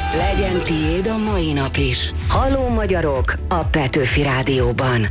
Legyen tiéd a mai nap is. Halló magyarok a Petőfi Rádióban.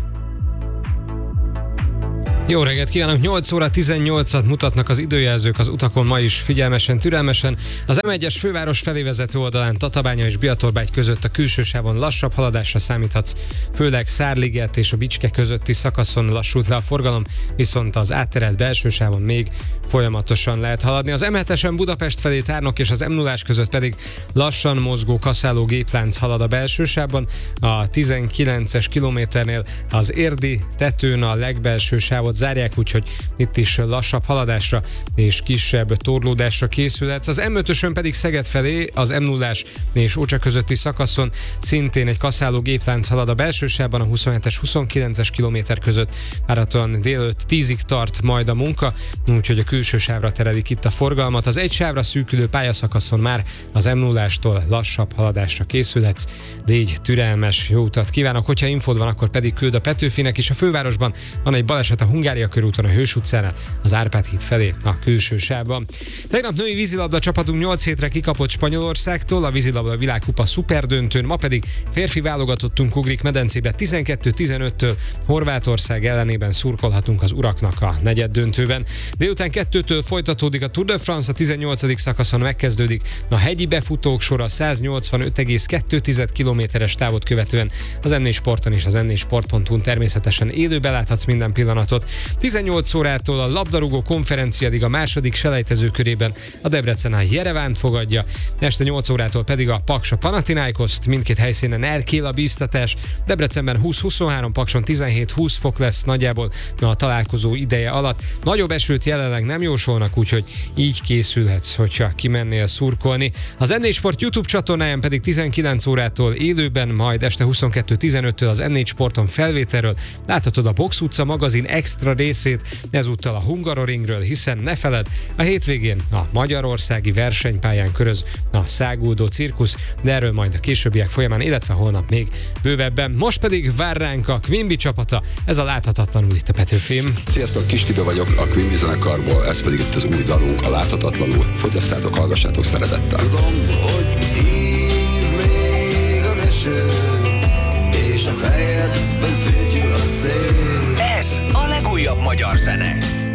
Jó reggelt kívánok! 8 óra 18-at mutatnak az időjelzők az utakon ma is figyelmesen, türelmesen. Az M1-es főváros felé vezető oldalán Tatabánya és Biatorbágy között a külső sávon lassabb haladásra számíthatsz, főleg Szárliget és a Bicske közötti szakaszon lassult le a forgalom, viszont az átterelt belső sávon még folyamatosan lehet haladni. Az M7-esen Budapest felé Tárnok és az M0-ás között pedig lassan mozgó kaszáló géplánc halad a belső sávban. A 19-es kilométernél az érdi tetőn a legbelső sávot zárják, úgyhogy itt is lassabb haladásra és kisebb torlódásra készülhetsz. Az M5-ösön pedig Szeged felé az M0-ás és Ócsa közötti szakaszon szintén egy kaszáló géplánc halad a belső sávban, a 27-es, 29-es kilométer között várhatóan délelőtt 10-ig tart majd a munka, úgyhogy a külső sávra terelik itt a forgalmat. Az egy sávra szűkülő pályaszakaszon már az M0-ástól lassabb haladásra készülhetsz. Légy türelmes, jó utat kívánok, hogyha infód van, akkor pedig küld a Petőfinek is. A fővárosban van egy baleset a Hungária körúton, a Hős utcánál, az Árpád híd felé a külső sávban. Tegnap női vízilabda csapatunk 8 hétre kikapott Spanyolországtól a vízilabda világkupa szuperdöntőn, ma pedig férfi válogatottunk ugrik medencébe 12-15-től Horvátország ellenében szurkolhatunk az uraknak a negyeddöntőben. Délután 2-től folytatódik a Tour de France, a 18. szakaszon megkezdődik a hegyi befutók sora 185,2 kilométeres távot követően. Az N4 Sporton és az n4sport.hu-n természetesen élőben láthatsz minden pillanatot. 18 órától a labdarúgó konferenciáig a második selejtező körében a Debrecen a Jerevánt fogadja, este 8 órától pedig a Paks a Panathinaikoszt, mindkét helyszínen elkél a bíztatás. Debrecenben 20-23, Pakson 17-20 fok lesz nagyjából a találkozó ideje alatt. Nagyobb esőt jelenleg nem jósolnak, úgyhogy így készülhetsz, hogyha kimennél szurkolni. Az N4 Sport YouTube csatornáján pedig 19 órától élőben, majd este 22-15-től az N4 Sporton felvételről láthatod a Box utca magazin extra részét, ezúttal a Hungaroringről, hiszen ne feledd, a hétvégén a magyarországi versenypályán köröz a száguldó cirkusz, de erről majd a későbbiek folyamán, illetve holnap még bővebben. Most pedig vár ránk a Quimby csapata, ez a Láthatatlanul itt a Petőfim. Sziasztok, Kis Tibi vagyok a Quimby zenekarból, ez pedig itt az új dalunk, a Láthatatlanul. Fogyasszátok, hallgassátok szeretettel. Tudom, hogy hív még az eső, és a fejedben fütyül a szél. Ez a legújabb magyar zene.